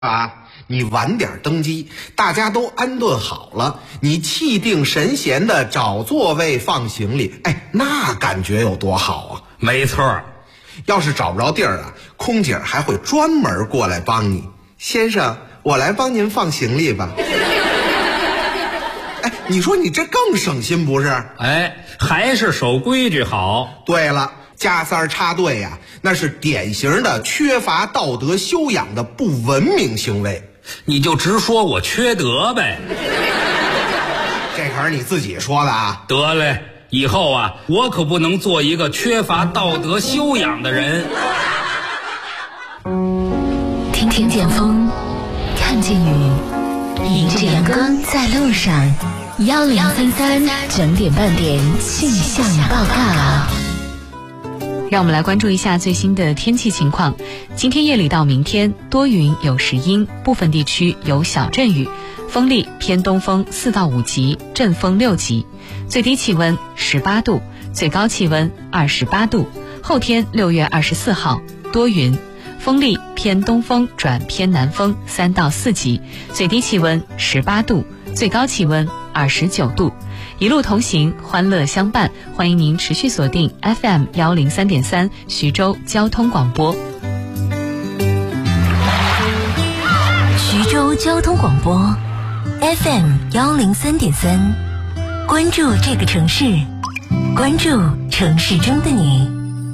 你晚点登机，大家都安顿好了，你气定神闲的找座位放行李，那感觉有多好啊！ 没错， 要是找不着地儿啊，空姐还会专门过来帮你。先生，我来帮您放行李吧。你说你这更省心不是？ 还是守规矩好。 对了，加塞插队呀，那是典型的缺乏道德修养的不文明行为。 你就直说我缺德呗。 这可是你自己说的啊。 得嘞，以后啊，我可不能做一个缺乏道德修养的人。 听见风，看见雨，迎着阳光在路上。1033整点半点气象报告。 让我们来关注一下最新的天气情况。今天夜里到明天多云有时阴，部分地区有小阵雨，风力偏东风4到5级，阵风6级，最低气温18度，最高气温28度。后天6月24号多云，风力偏东风转偏南风3到4级，最低气温18度，最高气温29度。一路同行，欢乐相伴，欢迎您持续锁定 FM 103.3徐州交通广播。 徐州交通广播 FM 103.3，关注这个城市，关注城市中的你。